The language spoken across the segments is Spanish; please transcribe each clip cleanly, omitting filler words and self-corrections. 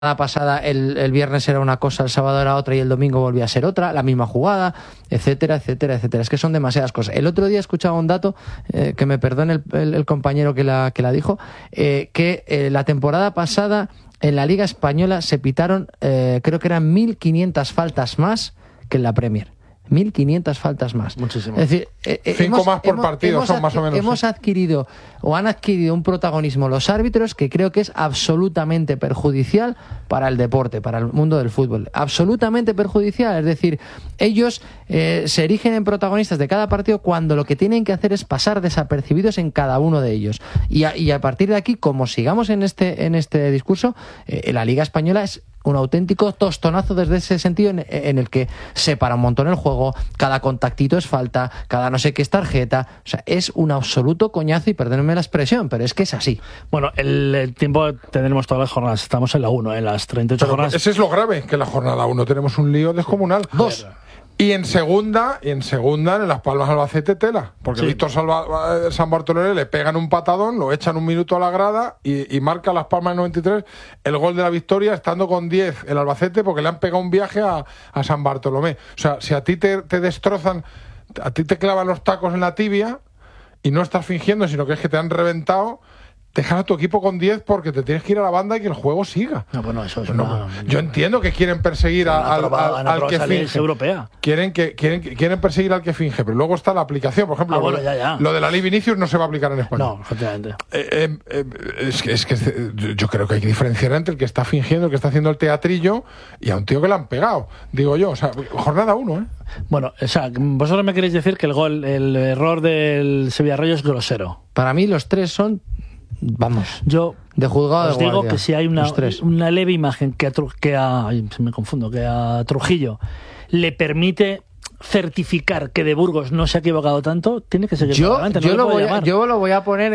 pasada el viernes era una cosa, el sábado era otra y el domingo volvía a ser otra, la misma jugada, etcétera, etcétera, etcétera. Es que son demasiadas cosas. El otro día escuchaba un dato, que me perdone el compañero que la dijo, que la temporada pasada en la Liga Española se pitaron, creo que eran 1.500 faltas más que en la Premier. 1.500 faltas más. Muchísimo. Es decir, 5 más por partido son más o menos. Hemos adquirido o han adquirido un protagonismo los árbitros que creo que es absolutamente perjudicial para el deporte, para el mundo del fútbol. Absolutamente perjudicial. Es decir, ellos se erigen en protagonistas de cada partido cuando lo que tienen que hacer es pasar desapercibidos en cada uno de ellos. Y a partir de aquí, como sigamos en este discurso, la Liga Española es un auténtico tostonazo desde ese sentido en el que separa un montón el juego, cada contactito es falta, cada no sé qué es tarjeta, o sea, es un absoluto coñazo y perdónenme la expresión, pero es que es así. Bueno, el tiempo tendremos todas las jornadas, estamos en la 1, en las 38 jornadas. Ese es lo grave, que en la jornada 1 tenemos un lío descomunal. 2. Y en segunda, en Las Palmas Albacete tela, porque Sí. Víctor San Bartolomé le pegan un patadón, lo echan un minuto a la grada y marca Las Palmas en 93 el gol de la victoria estando con 10 el Albacete porque le han pegado un viaje a San Bartolomé. O sea, si a ti te destrozan, a ti te clavan los tacos en la tibia y no estás fingiendo, sino que es que te han reventado, dejas a tu equipo con 10 porque te tienes que ir a la banda y que el juego siga. No, bueno, eso es yo entiendo que quieren perseguir al que finge. Europea. Quieren perseguir al que finge, pero luego está la aplicación. Por ejemplo, lo de la ley Vinicius no se va a aplicar en España. No, efectivamente. Es que yo creo que hay que diferenciar entre el que está fingiendo, el que está haciendo el teatrillo y a un tío que le han pegado, digo yo. O sea, jornada 1, Bueno, o sea, vosotros me queréis decir que el error del Sevilla-Rayo es grosero. Para mí los tres son, vamos, yo de juzgado os de digo guardia, que si hay una leve imagen que a Trujillo le permite certificar que de Burgos no se ha equivocado tanto, tiene que seguir adelante. Yo lo voy a poner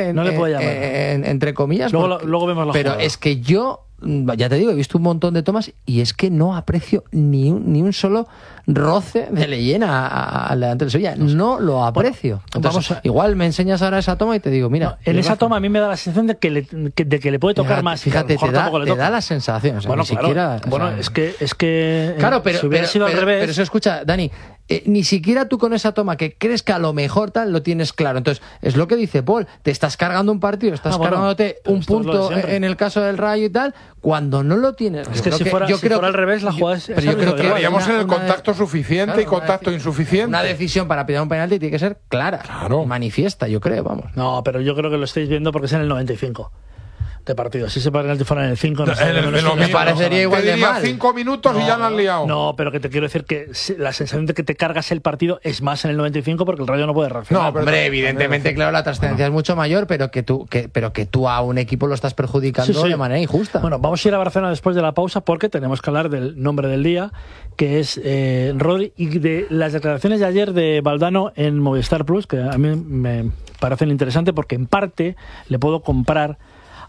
entre comillas, luego vemos la pero jugada. es que yo, ya te digo, he visto un montón de tomas y es que no aprecio ni un solo roce de Leyena al delante del Sevilla. No lo aprecio. Bueno, entonces, igual me enseñas ahora esa toma y te digo, mira. En esa toma a mí me da la sensación de que le puede tocar más. Fíjate, te da la sensación. O sea, bueno, ni siquiera. Bueno, es que claro, pero si hubiera sido al revés. Pero se escucha, Dani. Ni siquiera tú con esa toma que crees que a lo mejor tal lo tienes claro. Entonces, es lo que dice Paul, te estás cargando un partido, estás cargándote un punto en el caso del Rayo y tal, cuando no lo tienes. Es que si fuera al revés, la jugada es... Pero yo creo que haríamos en el contacto suficiente y contacto insuficiente. Una decisión para pitar un penalti tiene que ser clara, manifiesta, yo creo, vamos. No, pero yo creo que lo estáis viendo porque es en el 95. De partido. Si ese penalti fuera en el 5, me parecería igual de mal. 5 minutos y ya la han liado. No, pero que te quiero decir que la sensación de que te cargas el partido es más en el 95 porque el Rayo no puede reaccionar. No, pero hombre, evidentemente, claro, la trascendencia es mucho mayor, pero que tú a un equipo lo estás perjudicando de manera injusta. Bueno, vamos a ir a Barcelona después de la pausa porque tenemos que hablar del nombre del día, que es Rodri, y de las declaraciones de ayer de Valdano en Movistar Plus, que a mí me parecen interesantes porque en parte le puedo comprar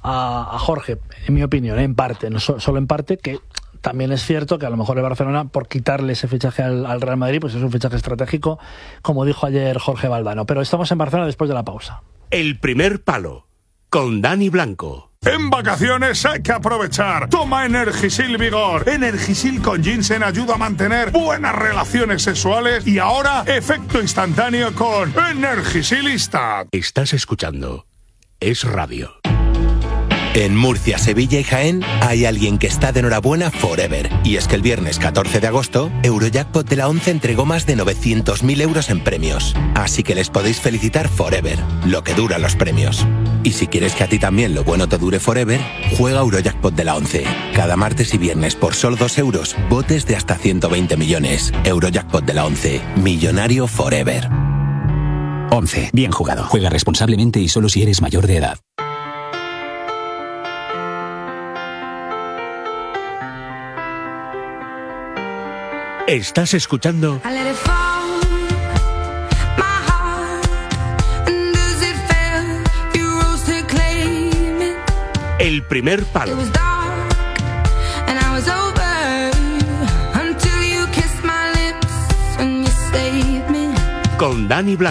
a Jorge, en mi opinión, en parte, no solo en parte, que también es cierto que a lo mejor el Barcelona, por quitarle ese fichaje al Real Madrid, pues es un fichaje estratégico, como dijo ayer Jorge Valdano. Pero estamos en Barcelona después de la pausa. El primer palo, con Dani Blanco. En vacaciones hay que aprovechar. Toma Energisil Vigor. Energisil con ginseng ayuda a mantener buenas relaciones sexuales y ahora efecto instantáneo con Energisilista. Estás escuchando Es Radio. En Murcia, Sevilla y Jaén hay alguien que está de enhorabuena forever. Y es que el viernes 14 de agosto, Eurojackpot de la 11 entregó más de 900.000 euros en premios. Así que les podéis felicitar forever, lo que duran los premios. Y si quieres que a ti también lo bueno te dure forever, juega Eurojackpot de la 11. Cada martes y viernes por solo 2 euros, botes de hasta 120 millones. Eurojackpot de la 11. Millonario forever. 11. Bien jugado. Juega responsablemente y solo si eres mayor de edad. Estás escuchando El primer palo. Con Dani Blanco.